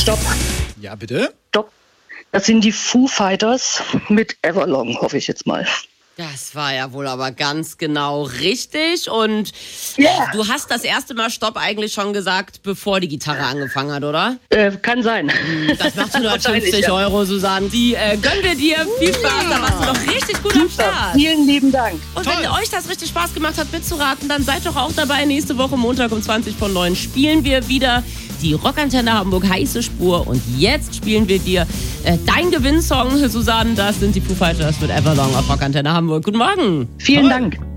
Stopp. Ja, bitte? Stopp. Das sind die Foo Fighters mit Everlong, hoffe ich jetzt mal. Das war ja wohl aber ganz genau richtig. Und du hast das erste Mal Stopp eigentlich schon gesagt, bevor die Gitarre angefangen hat, oder? Kann sein. Das macht 150 Euro, Susanne. Die gönnen wir dir. Viel Spaß, da warst du doch richtig gut am Start. Vielen lieben Dank. Und wenn euch das richtig Spaß gemacht hat mitzuraten, dann seid doch auch dabei. Nächste Woche Montag um 20 vor 9 spielen wir wieder die Rockantenne Hamburg heiße Spur. Und jetzt spielen wir dir dein Gewinnsong, Susanne. Das sind die Foo Fighters mit Everlong auf Rockantenne Hamburg. Guten Morgen. Vielen Dank.